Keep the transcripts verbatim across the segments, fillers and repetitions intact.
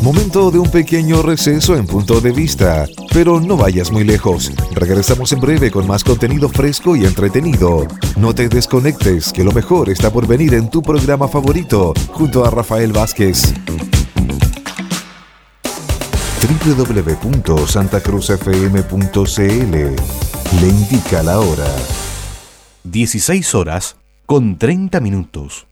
Momento de un pequeño receso en Punto de Vista, pero no vayas muy lejos. Regresamos en breve con más contenido fresco y entretenido. No te desconectes, que lo mejor está por venir en tu programa favorito, junto a Rafael Vázquez. doble u doble u doble u punto santa cruz f m punto c l le indica la hora. dieciséis horas con treinta minutos.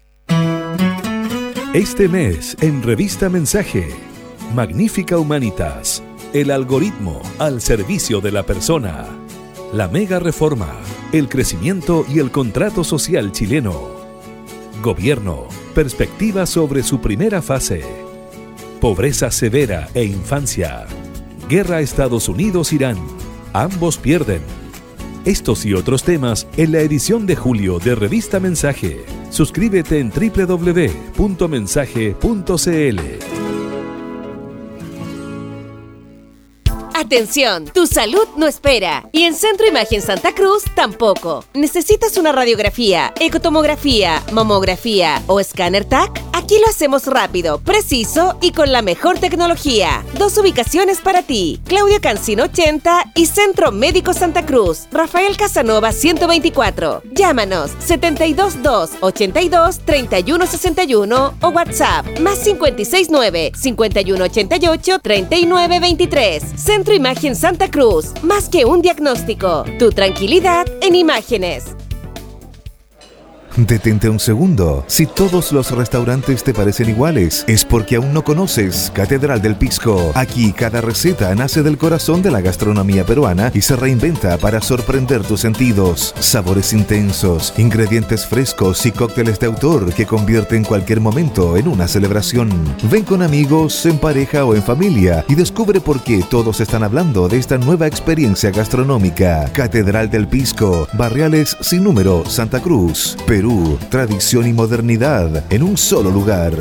Este mes en Revista Mensaje, Magnífica Humanitas, el algoritmo al servicio de la persona, la mega reforma, el crecimiento y el contrato social chileno, gobierno, perspectiva sobre su primera fase, pobreza severa e infancia, guerra Estados Unidos-Irán, ambos pierden. Estos y otros temas en la edición de julio de Revista Mensaje. Suscríbete en doble u doble u doble u punto mensaje punto c l. Atención, tu salud no espera. Y en Centro Imagen Santa Cruz tampoco. ¿Necesitas una radiografía, ecotomografía, mamografía o escáner T A C? Aquí lo hacemos rápido, preciso y con la mejor tecnología. Dos ubicaciones para ti. Claudio Cancino ochenta y Centro Médico Santa Cruz. Rafael Casanova ciento veinticuatro. Llámanos setenta y dos dos, ochenta y dos, treinta y uno sesenta y uno o WhatsApp más cincuenta y seis nueve, cincuenta y uno ochenta y ocho, treinta y nueve veintitrés. Centro Imagen Santa Cruz. Más que un diagnóstico. Tu tranquilidad en imágenes. Detente un segundo. Si todos los restaurantes te parecen iguales, es porque aún no conoces Catedral del Pisco. Aquí cada receta nace del corazón de la gastronomía peruana y se reinventa para sorprender tus sentidos. Sabores intensos, ingredientes frescos y cócteles de autor que convierten cualquier momento en una celebración. Ven con amigos, en pareja o en familia y descubre por qué todos están hablando de esta nueva experiencia gastronómica. Catedral del Pisco, Barriales Sin Número, Santa Cruz, Perú. Perú, tradición y modernidad en un solo lugar.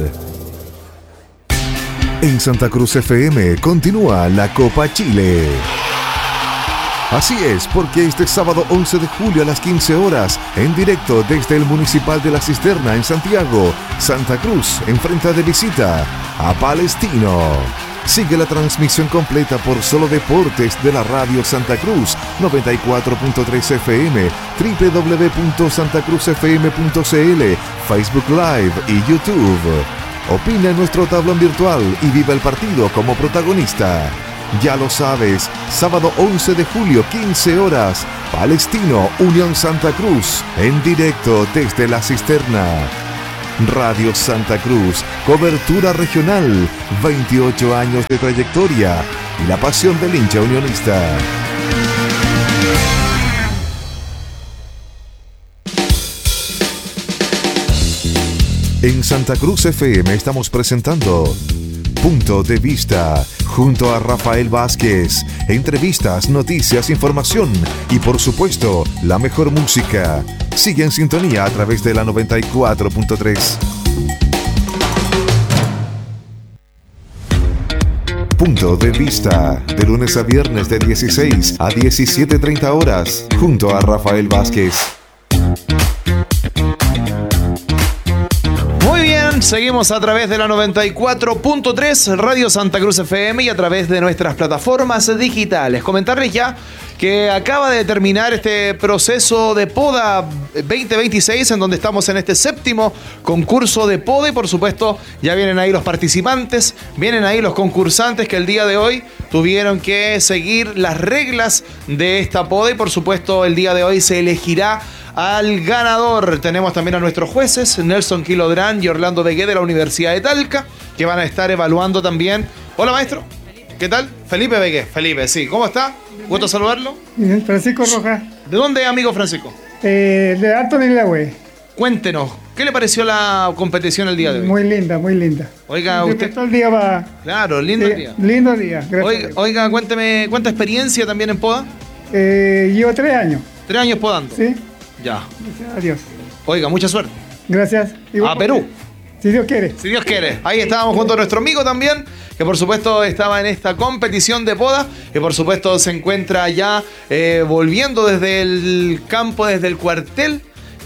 En Santa Cruz F M continúa la Copa Chile. Así es, porque este sábado once de julio a las quince horas, en directo desde el Municipal de La Cisterna en Santiago, Santa Cruz enfrenta de visita a Palestino. Sigue la transmisión completa por Solo Deportes de la Radio Santa Cruz noventa y cuatro punto tres F M, doble u doble u doble u punto santa cruz f m punto c l, Facebook Live y YouTube. Opina en nuestro tablón virtual y viva el partido como protagonista. Ya lo sabes, sábado once de julio, quince horas, Palestino, Unión Santa Cruz, en directo desde La Cisterna. Radio Santa Cruz, cobertura regional, veintiocho años de trayectoria y la pasión del hincha unionista. En Santa Cruz F M estamos presentando Punto de Vista, junto a Rafael Vázquez. Entrevistas, noticias, información y por supuesto, la mejor música. Sigue en sintonía a través de la noventa y cuatro punto tres. Punto de Vista, de lunes a viernes de dieciséis a diecisiete treinta horas, junto a Rafael Vázquez. Seguimos a través de la noventa y cuatro punto tres Radio Santa Cruz F M y a través de nuestras plataformas digitales. Comentarles ya que acaba de terminar este proceso de poda veinte veintiséis, en donde estamos en este séptimo concurso de poda y por supuesto ya vienen ahí los participantes, vienen ahí los concursantes que el día de hoy tuvieron que seguir las reglas de esta poda y por supuesto el día de hoy se elegirá al ganador. Tenemos también a nuestros jueces, Nelson Quilodrán y Orlando Begué de la Universidad de Talca, que van a estar evaluando también. Hola, maestro. ¿Qué tal? Felipe Begué. Felipe, sí. ¿Cómo está? Gusto saludarlo. Francisco Rojas. ¿De dónde, amigo Francisco? Eh, de Anthony Lagüe. Cuéntenos, ¿qué le pareció la competición el día de hoy? Muy linda, muy linda. Oiga, usted... Todo el día va... Claro, lindo sí, día. Lindo día, gracias. Oiga, oiga, cuénteme, ¿cuánta experiencia también en poda? Eh, llevo tres años. ¿Tres años podando? Sí. Ya. Gracias a Dios. Oiga, mucha suerte. Gracias. A Perú. Si Dios quiere. Si Dios quiere. Ahí estábamos junto a nuestro amigo también, que por supuesto estaba en esta competición de poda, que por supuesto se encuentra ya eh, volviendo desde el campo, desde el cuartel,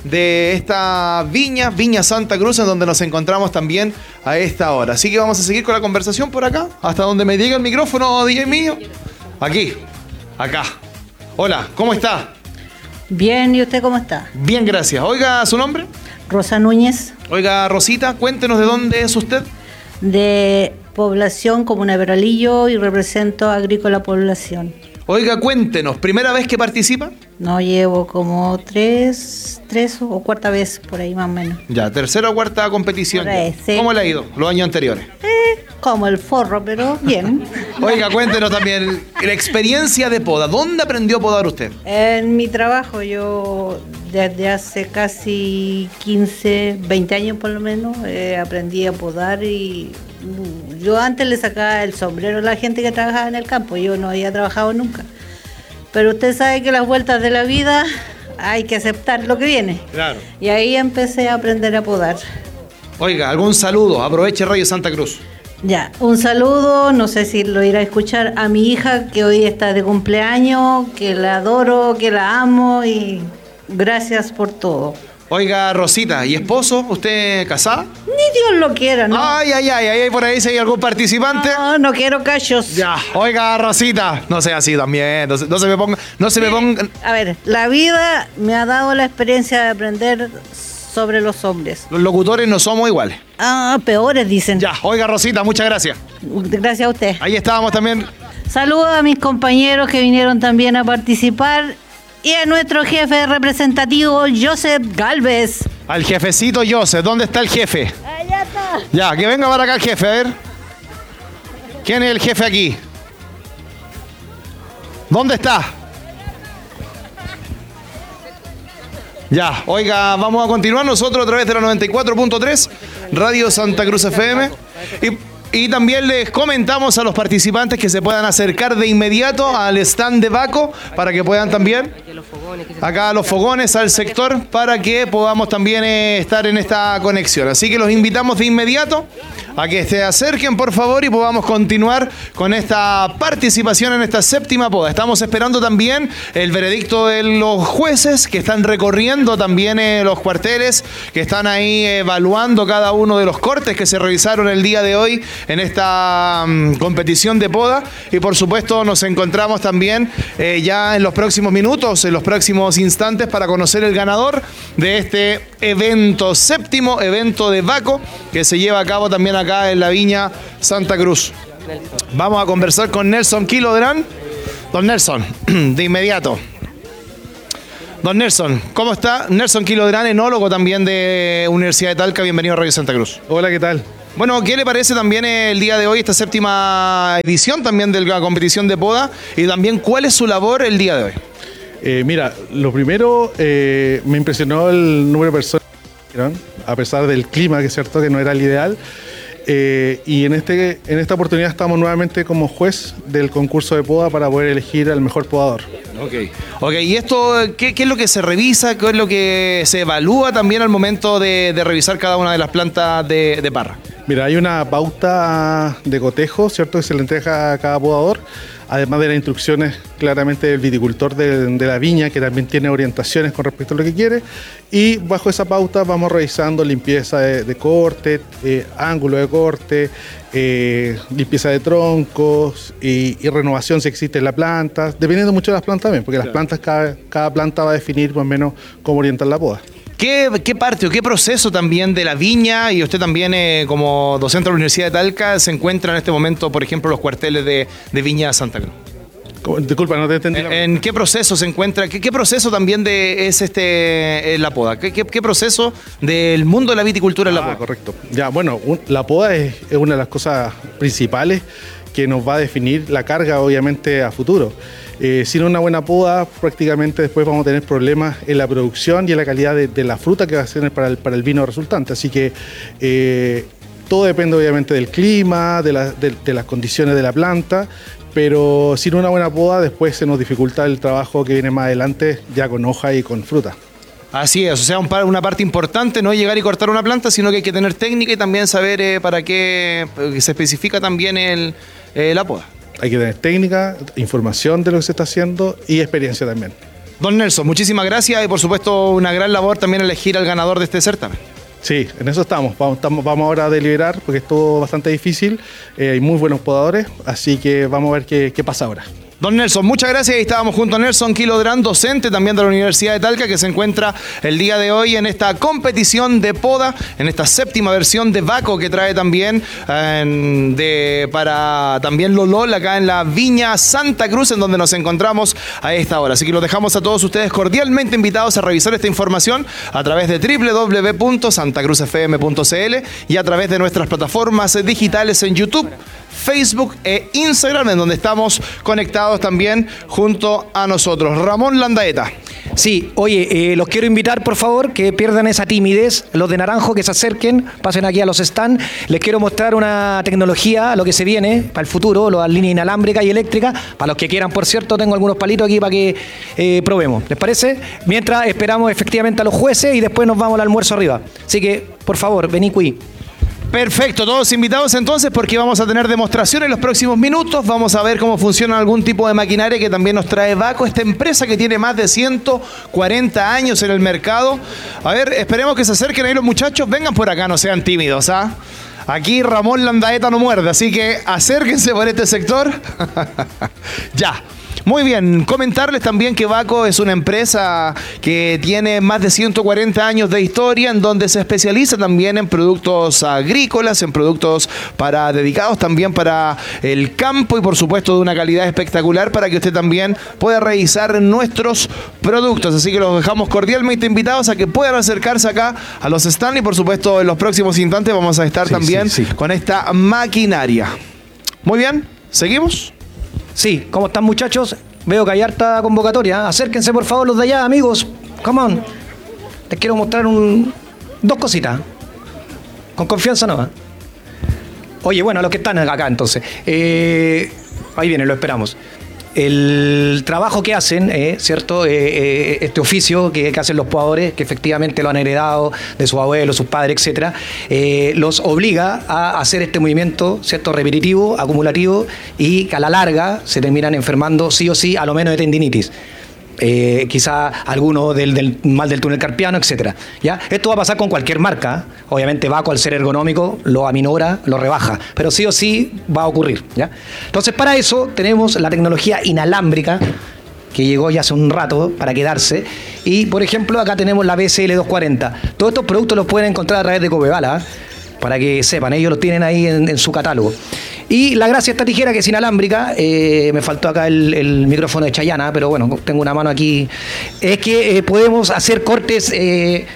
de esta viña, Viña Santa Cruz, en donde nos encontramos también a esta hora. Así que vamos a seguir con la conversación por acá, hasta donde me diga el micrófono, D J mío. Aquí, acá. Hola, ¿cómo está? Bien, ¿y usted cómo está? Bien, gracias. Oiga, ¿su nombre? Rosa Núñez. Oiga, Rosita, cuéntenos de dónde es usted. De Población, Comuna de Peralillo, y represento a Agrícola Población. Oiga, cuéntenos, ¿primera vez que participa? No, llevo como tres, tres o cuarta vez por ahí más o menos. Ya, tercera o cuarta competición. Por ahí, sí. ¿Cómo le ha ido los años anteriores? Eh, como el forro, pero bien. Oiga, cuéntenos también la experiencia de poda. ¿Dónde aprendió a podar usted? En mi trabajo, yo desde hace casi quince, veinte años por lo menos, eh, aprendí a podar y mm, yo antes le sacaba el sombrero a la gente que trabajaba en el campo, yo no había trabajado nunca. Pero usted sabe que las vueltas de la vida hay que aceptar lo que viene. Claro. Y ahí empecé a aprender a podar. Oiga, algún saludo. Aproveche Radio Santa Cruz. Ya, un saludo, no sé si lo irá a escuchar, a mi hija que hoy está de cumpleaños, que la adoro, que la amo y gracias por todo. Oiga, Rosita, ¿y esposo? ¿Usted casada? Ni Dios lo quiera, ¿no? Ay, ay, ay, ay, por ahí si hay algún participante. No, no quiero cachos. Ya, oiga, Rosita, no sea así también, no se, no se me ponga, no se me ponga. A ver, la vida me ha dado la experiencia de aprender sobre los hombres. Los locutores no somos iguales. Ah, peores dicen. Ya, oiga, Rosita, muchas gracias. Gracias a usted. Ahí estábamos también. Saludos a mis compañeros que vinieron también a participar y a nuestro jefe representativo, Joseph Galvez. Al jefecito Joseph, ¿dónde está el jefe? Allá está. Ya, que venga para acá el jefe, a ver. ¿Quién es el jefe aquí? ¿Dónde está? Ya, oiga, vamos a continuar nosotros a través de la noventa y cuatro punto tres, Radio Santa Cruz F M. Y, y también les comentamos a los participantes que se puedan acercar de inmediato al stand de Baco para que puedan también, acá a los fogones, al sector, para que podamos también eh, estar en esta conexión. Así que los invitamos de inmediato a que se acerquen, por favor, y podamos continuar con esta participación en esta séptima poda. Estamos esperando también el veredicto de los jueces que están recorriendo también eh, los cuarteles, que están ahí evaluando cada uno de los cortes que se realizaron el día de hoy en esta um, competición de poda. Y por supuesto nos encontramos también eh, ya en los próximos minutos, en los próximos instantes, para conocer el ganador de este evento, séptimo evento de Baco, que se lleva a cabo también acá acá en la Viña Santa Cruz. Vamos a conversar con Nelson Kilodrán. Don Nelson, de inmediato. Don Nelson, ¿cómo está? Nelson Kilodrán, enólogo también de Universidad de Talca. Bienvenido a Radio Santa Cruz. Hola, ¿qué tal? Bueno, ¿qué le parece también el día de hoy, esta séptima edición también de la competición de poda? Y también, ¿cuál es su labor el día de hoy? Eh, mira, lo primero, eh, me impresionó el número de personas que vinieron, a pesar del clima, que es cierto que no era el ideal. Eh, y en, este, en esta oportunidad estamos nuevamente como juez del concurso de poda para poder elegir al mejor podador. Ok, okay. ¿Y esto qué, qué es lo que se revisa? ¿Qué es lo que se evalúa también al momento de, de revisar cada una de las plantas de, de parra? Mira, hay una pauta de cotejo, ¿cierto?, que se le entrega a cada podador, además de las instrucciones claramente del viticultor de, de la viña, que también tiene orientaciones con respecto a lo que quiere, y bajo esa pauta vamos revisando limpieza de, de corte, eh, ángulo de corte, eh, limpieza de troncos y, y renovación si existe en la planta, dependiendo mucho de las plantas también, porque claro, las plantas, cada, cada planta va a definir más o menos cómo orientar la poda. ¿Qué, ¿Qué parte o qué proceso también de la viña, y usted también eh, como docente de la Universidad de Talca, se encuentra en este momento, por ejemplo, los cuarteles de, de Viña Santa Cruz? Disculpa, no te entendí. ¿En, ¿En qué proceso se encuentra? ¿Qué, qué proceso también de, es este eh, la poda? ¿Qué, qué, ¿Qué proceso del mundo de la viticultura es la ah, poda? Correcto. Ya, bueno, un, la poda es, es una de las cosas principales que nos va a definir la carga, obviamente, a futuro. Eh, sin una buena poda, prácticamente después vamos a tener problemas en la producción y en la calidad de, de la fruta que va a ser para el, para el vino resultante. Así que eh, todo depende obviamente del clima, de, la, de, de las condiciones de la planta, pero sin una buena poda después se nos dificulta el trabajo que viene más adelante ya con hoja y con fruta. Así es, o sea, un par, una parte importante no es llegar y cortar una planta, sino que hay que tener técnica y también saber eh, para qué eh, se especifica también el, eh, la poda. Hay que tener técnica, información de lo que se está haciendo y experiencia también. Don Nelson, muchísimas gracias y por supuesto una gran labor también elegir al ganador de este certamen. Sí, en eso estamos. Vamos, estamos, vamos ahora a deliberar porque estuvo bastante difícil. Eh, hay muy buenos podadores, así que vamos a ver qué, qué pasa ahora. Don Nelson, muchas gracias. Y estábamos junto a Nelson Quilodrán, docente también de la Universidad de Talca, que se encuentra el día de hoy en esta competición de poda, en esta séptima versión de Vaco que trae también eh, de, para también Lolol acá en la Viña Santa Cruz, en donde nos encontramos a esta hora. Así que los dejamos a todos ustedes cordialmente invitados a revisar esta información a través de doble u doble u doble u punto santa cruz f m punto c l y a través de nuestras plataformas digitales en YouTube, Facebook e Instagram, en donde estamos conectados también junto a nosotros. Ramón Landaeta. Sí, oye, eh, los quiero invitar, por favor, que pierdan esa timidez, los de Naranjo, que se acerquen, pasen aquí a los stands. Les quiero mostrar una tecnología, lo que se viene para el futuro, las líneas inalámbricas y eléctricas. Para los que quieran, por cierto, tengo algunos palitos aquí para que eh, probemos. ¿Les parece? Mientras esperamos efectivamente a los jueces y después nos vamos al almuerzo arriba. Así que, por favor, vení aquí. Perfecto, todos invitados entonces porque vamos a tener demostraciones en los próximos minutos. Vamos a ver cómo funciona algún tipo de maquinaria que también nos trae Vaco, esta empresa que tiene más de ciento cuarenta años en el mercado. A ver, esperemos que se acerquen ahí los muchachos. Vengan por acá, no sean tímidos, ¿ah? Aquí Ramón Landaeta no muerde, así que acérquense por este sector. Ya. Muy bien, comentarles también que Vaco es una empresa que tiene más de ciento cuarenta años de historia, en donde se especializa también en productos agrícolas, en productos para dedicados también para el campo y por supuesto de una calidad espectacular para que usted también pueda revisar nuestros productos. Así que los dejamos cordialmente invitados a que puedan acercarse acá a los stands y por supuesto en los próximos instantes vamos a estar sí, también sí, sí. con esta maquinaria. Muy bien, ¿seguimos? Sí, ¿cómo están, muchachos? Veo que hay harta convocatoria. Acérquense, por favor, los de allá, amigos. Come on. Les quiero mostrar un, dos cositas. Con confianza no. Oye, bueno, los que están acá, entonces. Eh, ahí viene, lo esperamos. El trabajo que hacen, eh, ¿cierto? Eh, eh, este oficio que, que hacen los podadores, que efectivamente lo han heredado de sus abuelos, sus padres, etcétera, eh, los obliga a hacer este movimiento, ¿cierto? Repetitivo, acumulativo, y que a la larga se terminan enfermando sí o sí, a lo menos de tendinitis. Eh, quizá alguno del, del mal del túnel carpiano, etcétera. ¿Ya? Esto va a pasar con cualquier marca. Obviamente Vaco, al ser ergonómico, lo aminora, lo rebaja, pero sí o sí va a ocurrir. ¿Ya? Entonces, para eso tenemos la tecnología inalámbrica, que llegó ya hace un rato para quedarse. Y, por ejemplo, acá tenemos la B C L doscientos cuarenta. Todos estos productos los pueden encontrar a través de Copevala, ¿eh? Para que sepan, ellos los tienen ahí en, en su catálogo. Y la gracia de esta tijera, que es inalámbrica, eh, me faltó acá el, el micrófono de Chayana, pero bueno, tengo una mano aquí, es que eh, podemos hacer cortes, eh,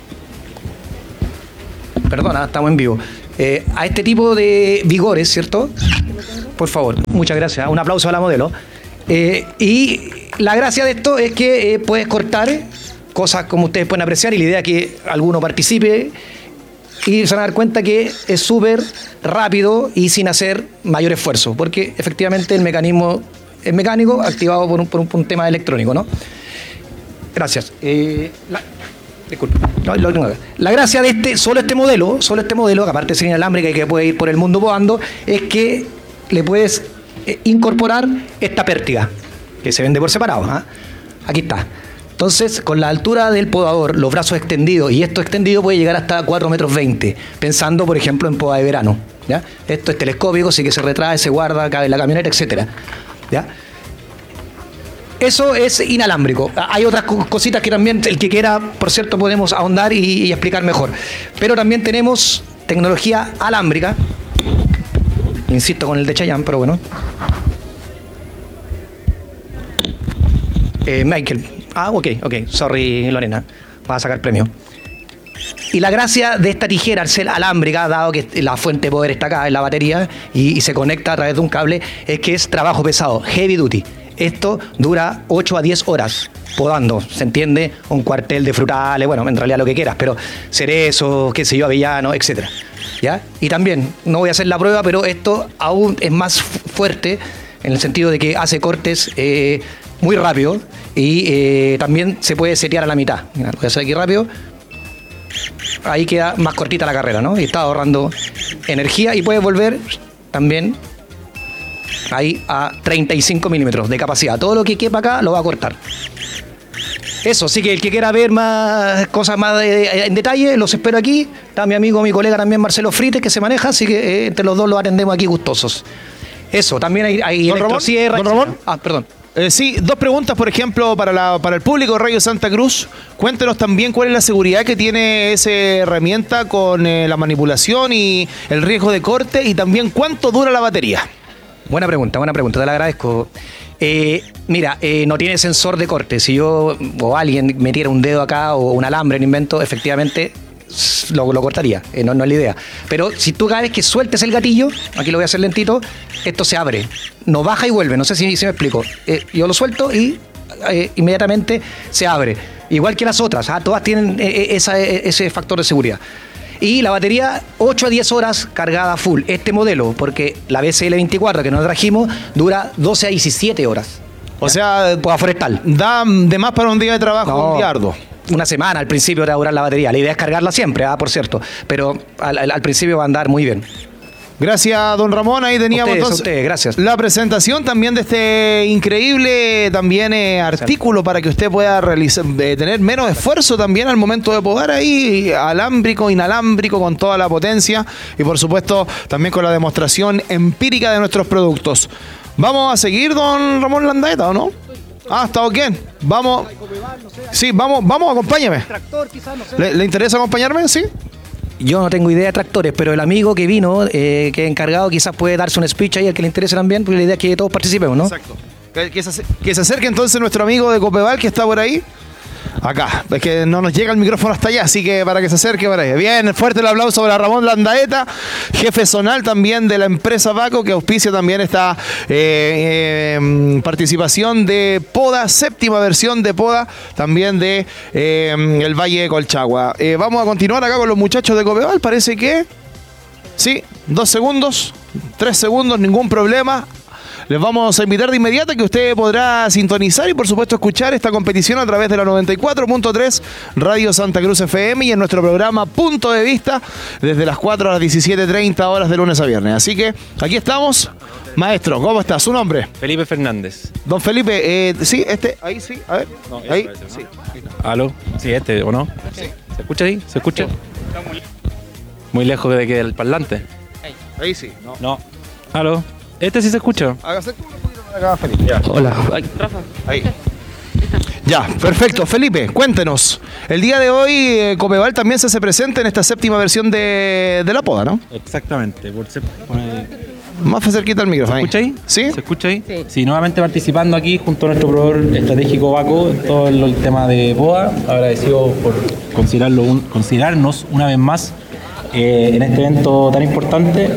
perdona, estamos en vivo, eh, a este tipo de vigores, ¿cierto? Por favor, muchas gracias, un aplauso a la modelo. Eh, y la gracia de esto es que eh, puedes cortar cosas como ustedes pueden apreciar, y la idea es que alguno participe y se van a dar cuenta que es súper rápido y sin hacer mayor esfuerzo, porque efectivamente el mecanismo es mecánico, activado por un, por un, por un tema electrónico, ¿no? Gracias. Eh, la, disculpe, no, lo tengo acá. La gracia de este, solo este modelo, solo este modelo, que aparte de ser inalámbrica y que puede ir por el mundo podando, es que le puedes eh, incorporar esta pértiga, que se vende por separado, ¿eh? Aquí está. Entonces, con la altura del podador, los brazos extendidos, y esto extendido puede llegar hasta cuatro metros veinte, pensando, por ejemplo, en poda de verano. ¿Ya? Esto es telescópico, así que se retrae, se guarda, cabe en la camioneta, etcétera. ¿Ya? Eso es inalámbrico. Hay otras cositas que también, el que quiera, por cierto, podemos ahondar y, y explicar mejor. Pero también tenemos tecnología alámbrica. Insisto con el de Chayanne, pero bueno. Eh, Michael. Ah, ok, ok. Sorry, Lorena. Vas a sacar premio. Y la gracia de esta tijera, al ser alámbrica, dado que la fuente de poder está acá en la batería y, y se conecta a través de un cable, es que es trabajo pesado, heavy duty. Esto dura ocho a diez horas podando, ¿se entiende? Un cuartel de frutales, bueno, en realidad lo que quieras, pero cerezos, qué sé yo, avellanos, etcétera. ¿Ya? Y también, no voy a hacer la prueba, pero esto aún es más fuerte en el sentido de que hace cortes eh, muy rápido y eh, también se puede setear a la mitad. Mira, lo voy a hacer aquí rápido. Ahí queda más cortita la carrera, ¿no? Y está ahorrando energía y puedes volver también ahí a treinta y cinco milímetros de capacidad. Todo lo que quepa acá lo va a cortar. Eso, así que el que quiera ver más cosas más de- en detalle, los espero aquí. Está mi amigo, mi colega también, Marcelo Frites, que se maneja, así que eh, entre los dos los atendemos aquí gustosos. Eso, también hay, hay Don Ramón, electrosierra. Don Ramón. Ah, perdón. Eh, sí, dos preguntas, por ejemplo, para, la, para el público de Radio Santa Cruz. Cuéntenos también cuál es la seguridad que tiene esa herramienta con eh, la manipulación y el riesgo de corte, y también cuánto dura la batería. Buena pregunta, buena pregunta, te la agradezco. Eh, mira, eh, no tiene sensor de corte. Si yo o alguien metiera un dedo acá o un alambre en invento, efectivamente s- lo, lo cortaría. Eh, no, no es la idea. Pero si tú cada vez que sueltes el gatillo, aquí lo voy a hacer lentito, esto se abre. No baja y vuelve. No sé si, si me explico. Eh, yo lo suelto y eh, inmediatamente se abre. Igual que las otras, ¿ah? Todas tienen eh, esa- eh, ese factor de seguridad. Y la batería, ocho a diez horas cargada full. Este modelo, porque la B C L veinticuatro que nos trajimos, dura doce a diecisiete horas. O sea, Poda forestal. da de más para un día de trabajo, No, un día arduo. Una semana al principio va a durar la batería. La idea es cargarla siempre, ah, por cierto. Pero al, al- al principio va a andar muy bien. Gracias, don Ramón. Ahí teníamos Ustedes, entonces ustedes, gracias. la presentación también de este increíble también eh, artículo para que usted pueda realizar, eh, tener menos esfuerzo también al momento de podar ahí, alámbrico, inalámbrico, con toda la potencia, y por supuesto también con la demostración empírica de nuestros productos. Vamos a seguir, don Ramón Landaeta, ¿o no? Ah, está ok. Vamos. Sí, vamos, vamos, acompáñame. ¿Le, le interesa acompañarme? Sí. Yo no tengo idea de tractores, pero el amigo que vino, eh, que es encargado, quizás puede darse un speech ahí al que le interese también, porque la idea es que todos participemos, ¿no? Exacto. Que, que se, ace- que se acerque entonces nuestro amigo de Copeval, que está por ahí. Acá, es que no nos llega el micrófono hasta allá, así que para que se acerque por ahí. Bien, fuerte el aplauso para Ramón Landaeta, jefe zonal también de la empresa Vaco, que auspicia también esta eh, eh, participación de Poda, séptima versión de Poda, también de eh, el Valle de Colchagua. Eh, vamos a continuar acá con los muchachos de Copeval, parece que... Sí, dos segundos, tres segundos, ningún problema. Les vamos a invitar de inmediato que usted podrá sintonizar y por supuesto escuchar esta competición a través de la noventa y cuatro punto tres Radio Santa Cruz F M y en nuestro programa Punto de Vista desde las cuatro a las diecisiete treinta horas de lunes a viernes. Así que aquí estamos. Maestro, ¿cómo está? ¿Su nombre? Felipe Fernández. Don Felipe, eh, sí, este, ahí sí, a ver. No, ahí, parece, ¿no? sí. ¿Aló? Sí, este, ¿o no? Sí. ¿Se escucha ahí? ¿Se escucha? Muy lejos de que el parlante. Ahí sí. No. No. ¿Aló? Este sí se escucha. Hágase tú un poquito para acá, Felipe. Ya. Hola. Ay, Rafa. Ahí. Ya, perfecto. Felipe, cuéntenos. El día de hoy, eh, Copeval también se hace presente en esta séptima versión de, de la Poda, ¿no? Exactamente. Por ser- Más cerquita el micrófono. ¿Se escucha ahí? ¿Sí? ¿Se escucha ahí? Sí. Sí, nuevamente participando aquí junto a nuestro proveedor estratégico Vaco en todo el, el tema de Poda. Agradecido por considerarlo un- considerarnos una vez más eh, en este evento tan importante.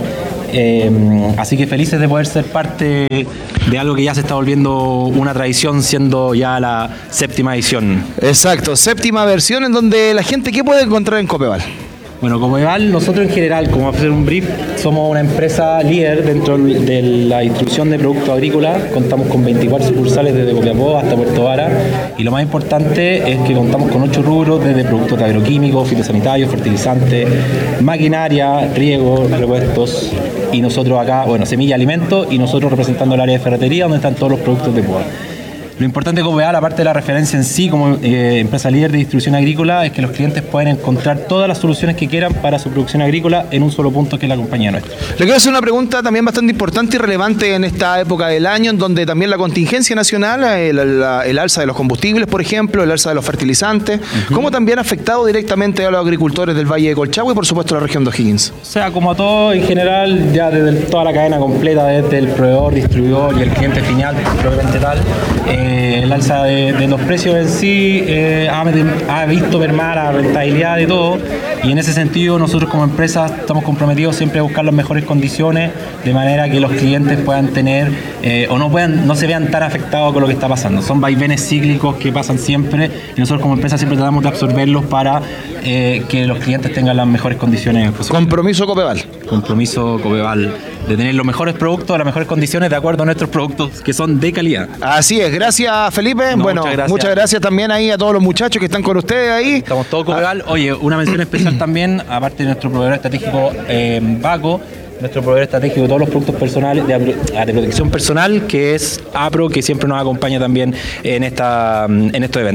Eh, así que felices de poder ser parte de algo que ya se está volviendo una tradición, siendo ya la séptima edición. Exacto, séptima versión en donde la gente, ¿qué puede encontrar en Copeval? Bueno, como Eval, nosotros en general, como hacer un brief, somos una empresa líder dentro de la distribución de productos agrícolas. Contamos con veinticuatro sucursales desde Copiapó hasta Puerto Vara. Y lo más importante es que contamos con ocho rubros, desde productos agroquímicos, fitosanitarios, fertilizantes, maquinaria, riego, repuestos. Y nosotros acá, bueno, semilla, alimentos, y nosotros representando el área de ferretería, donde están todos los productos de Poda. Lo importante de Copeval, aparte de la referencia en sí como eh, empresa líder de distribución agrícola, es que los clientes pueden encontrar todas las soluciones que quieran para su producción agrícola en un solo punto, que es la compañía nuestra. Le quiero hacer una pregunta también bastante importante y relevante en esta época del año, en donde también la contingencia nacional, el, la- el alza de los combustibles, por ejemplo, el alza de los fertilizantes, ¿cómo también ha afectado directamente a los agricultores del Valle de Colchagua y por supuesto a la región de O'Higgins? O sea, como a todo en general, ya desde el- toda la cadena completa, desde el proveedor, distribuidor y el cliente final, propiamente tal, eh, el alza de, de los precios en sí eh, ha, ha visto mermar la rentabilidad de todo, y en ese sentido nosotros como empresa estamos comprometidos siempre a buscar las mejores condiciones de manera que los clientes puedan tener eh, o no puedan no se vean tan afectados con lo que está pasando. Son vaivenes cíclicos que pasan siempre y nosotros como empresa siempre tratamos de absorberlos para eh, que los clientes tengan las mejores condiciones posibles. Compromiso Copeval. Compromiso Copeval de tener los mejores productos, las mejores condiciones de acuerdo a nuestros productos que son de calidad. Así es, gracias Felipe. No, bueno, muchas gracias. muchas gracias también ahí a todos los muchachos que están con ustedes ahí. Estamos todos Copeval. Oye, una mención especial también, aparte de nuestro proveedor estratégico eh, Vaco, nuestro proveedor estratégico de todos los productos personales de, de protección personal, que es APRO, que siempre nos acompaña también en esta en estos eventos.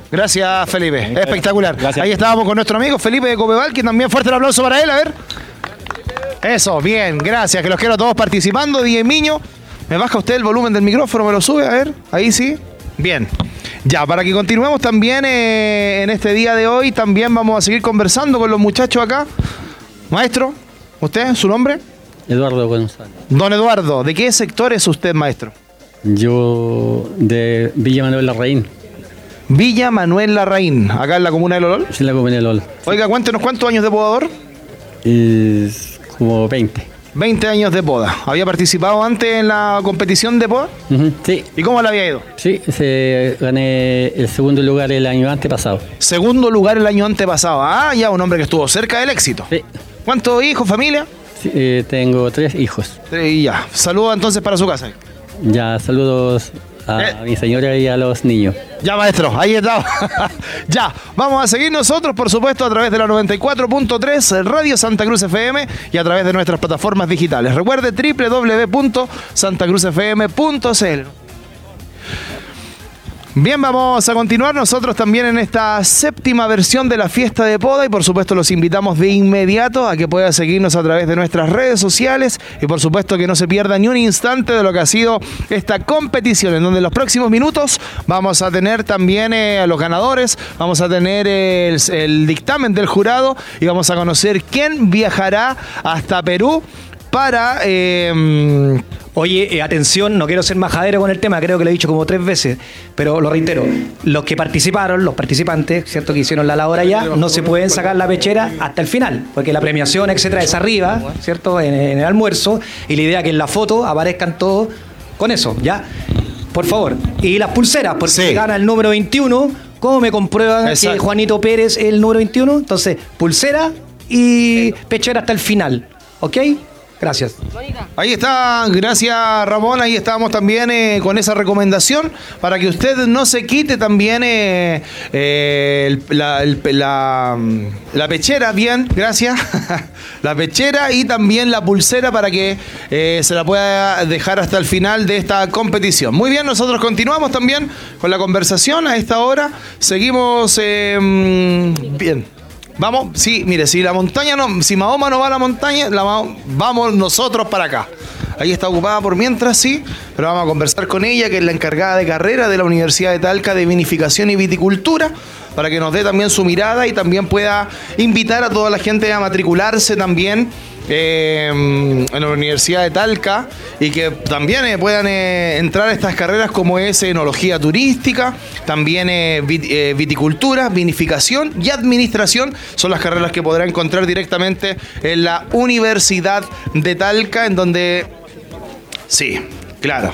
Gracias, Felipe. Espectacular. Gracias. Ahí estábamos con nuestro amigo Felipe de Copeval, que también fuerte el aplauso para él, a ver. Eso, bien, gracias, que los quiero a todos participando. D J Miño, ¿me baja usted el volumen del micrófono? ¿Me lo sube? A ver, ahí sí. Bien. Ya, para que continuemos también eh, en este día de hoy, también vamos a seguir conversando con los muchachos acá. Maestro, ¿usted, su nombre? Eduardo González. Don Eduardo, ¿de qué sector es usted, maestro? Yo de Villa Manuel Larraín. Villa Manuel Larraín, acá en la comuna de Lolol. Sí, en la comuna de Lolol. Oiga, cuéntenos cuántos años de podador. Es como veinte. veinte años de poda. ¿Había participado antes en la competición de poda? Uh-huh, sí. ¿Y cómo le había ido? Sí, se, gané el segundo lugar el año antepasado. Segundo lugar el año antepasado. Ah, ya, un hombre que estuvo cerca del éxito. Sí. ¿Cuántos hijos, familia? Sí, eh, tengo tres hijos. Y ya. Saludos entonces para su casa. Ya, saludos a Eh. mi señora y a los niños. Ya, maestro, ahí está. Ya, vamos a seguir nosotros, por supuesto, a través de la noventa y cuatro punto tres Radio Santa Cruz F M y a través de nuestras plataformas digitales. Recuerde doble u doble u doble u punto santa cruz f m punto c l. Bien, vamos a continuar nosotros también en esta séptima versión de la fiesta de poda y por supuesto los invitamos de inmediato a que pueda seguirnos a través de nuestras redes sociales y por supuesto que no se pierda ni un instante de lo que ha sido esta competición, en donde en los próximos minutos vamos a tener también eh, a los ganadores, vamos a tener eh, el, el dictamen del jurado y vamos a conocer quién viajará hasta Perú para... Eh, Oye, eh, atención, no quiero ser majadero con el tema, creo que lo he dicho como tres veces, pero lo reitero, los que participaron, los participantes, ¿cierto? Que hicieron la labor allá, no se pueden sacar la pechera hasta el final, porque la premiación, etcétera, es arriba, ¿cierto? En, en el almuerzo, y la idea es que en la foto aparezcan todos con eso, ¿ya? Por favor. Y las pulseras, porque Sí. si gana el número veintiuno, ¿cómo me comprueban Exacto. que Juanito Pérez es el número veintiuno? Entonces, pulsera y pechera hasta el final, ¿ok? Gracias. Ahí está, gracias Ramón, ahí estamos también eh, con esa recomendación para que usted no se quite también eh, eh, el- la, el- la- la pechera, bien, gracias, la pechera y también la pulsera para que eh, se la pueda dejar hasta el final de esta competición. Muy bien, nosotros continuamos también con la conversación a esta hora, seguimos eh, mm, bien. Vamos, sí, mire, si la montaña no, si Mahoma no va a la montaña, la Maho- vamos nosotros para acá. Ahí está ocupada por mientras, sí, pero vamos a conversar con ella, que es la encargada de carrera de la Universidad de Talca de Vinificación y Viticultura, para que nos dé también su mirada y también pueda invitar a toda la gente a matricularse también eh, en la Universidad de Talca y que también eh, puedan eh, entrar a estas carreras como es enología turística, también eh, vit- eh, viticultura, vinificación y administración. Son las carreras que podrá encontrar directamente en la Universidad de Talca, en donde... Sí, claro.